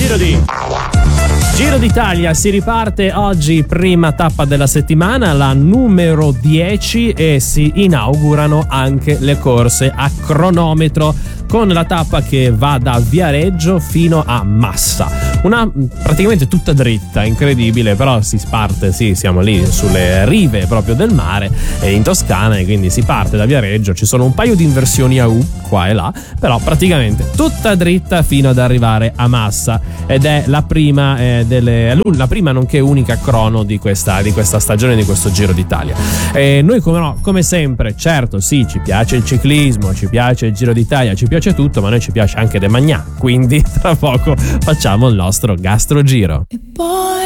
Giro d'Italia si riparte oggi, prima tappa della settimana, la numero 10, e si inaugurano anche le corse a cronometro con la tappa che va da Viareggio fino a Massa. Una praticamente tutta dritta, incredibile, però si parte, sì, siamo lì sulle rive proprio del mare in Toscana, e quindi si parte da Viareggio. Ci sono un paio di inversioni a U qua e là, però praticamente tutta dritta fino ad arrivare a Massa, ed è la prima la prima nonché unica crono di questa stagione, di questo Giro d'Italia. Noi come sempre, certo, sì, ci piace il ciclismo, ci piace il Giro d'Italia, ci piace tutto, ma noi ci piace anche de magnà, quindi tra poco facciamo il nostro gastrogiro. E poi